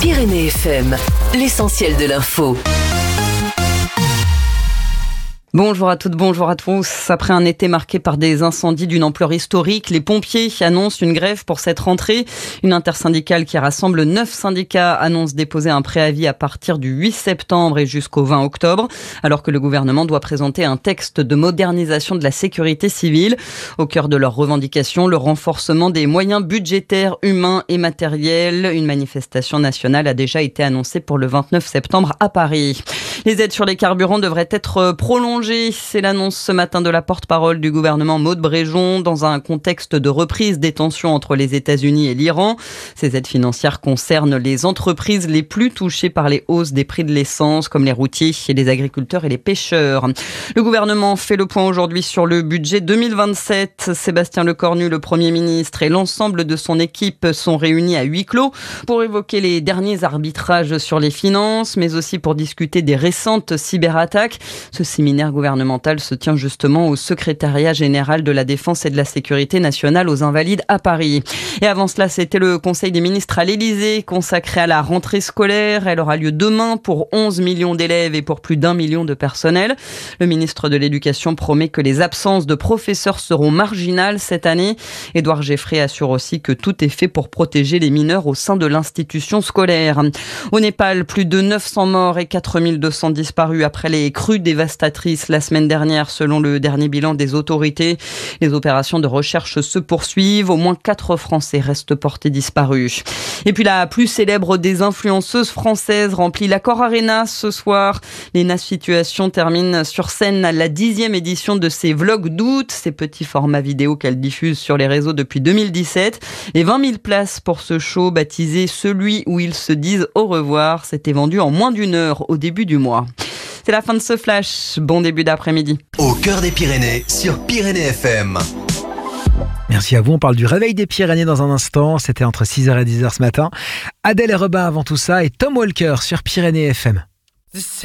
Pyrénées FM, l'essentiel de l'info. Bonjour à toutes, bonjour à tous. Après un été marqué par des incendies d'une ampleur historique, les pompiers annoncent une grève pour cette rentrée. Une intersyndicale qui rassemble 9 syndicats annonce déposer un préavis à partir du 8 septembre et jusqu'au 20 octobre, alors que le gouvernement doit présenter un texte de modernisation de la sécurité civile. Au cœur de leurs revendications, le renforcement des moyens budgétaires, humains et matériels. Une manifestation nationale a déjà été annoncée pour le 29 septembre à Paris. Les aides sur les carburants devraient être prolongées. C'est l'annonce ce matin de la porte-parole du gouvernement Maud Bréjon dans un contexte de reprise des tensions entre les États-Unis et l'Iran. Ces aides financières concernent les entreprises les plus touchées par les hausses des prix de l'essence, comme les routiers, les agriculteurs et les pêcheurs. Le gouvernement fait le point aujourd'hui sur le budget 2027. Sébastien Lecornu, le Premier ministre, et l'ensemble de son équipe sont réunis à huis clos pour évoquer les derniers arbitrages sur les finances, mais aussi pour discuter des récentes cyberattaques. Ce séminaire gouvernemental se tient justement au secrétariat général de la Défense et de la Sécurité nationale aux Invalides à Paris. Et avant cela, c'était le Conseil des ministres à l'Élysée consacré à la rentrée scolaire. Elle aura lieu demain pour 11 millions d'élèves et pour plus d'1 million de personnels. Le ministre de l'Éducation promet que les absences de professeurs seront marginales cette année. Édouard Geffray assure aussi que tout est fait pour protéger les mineurs au sein de l'institution scolaire. Au Népal, plus de 900 morts et 4200 disparus après les crues dévastatrices la semaine dernière, selon le dernier bilan des autorités. Les opérations de recherche se poursuivent. Au moins 4 Français restent portés disparus. Et puis la plus célèbre des influenceuses françaises remplit l'Accor Arena ce soir. Léna Situation termine sur scène à la 10e édition de ses vlogs d'août, ces petits formats vidéo qu'elle diffuse sur les réseaux depuis 2017. Et 20 000 places pour ce show baptisé Celui où ils se disent au revoir. C'était vendu en moins d'1 heure au début du mois. C'est la fin de ce flash. Bon début d'après-midi. Au cœur des Pyrénées, sur Pyrénées FM. Merci à vous. On parle du réveil des Pyrénées dans un instant. C'était entre 6h et 10h ce matin. Adèle et Robin avant tout ça et Tom Walker sur Pyrénées FM.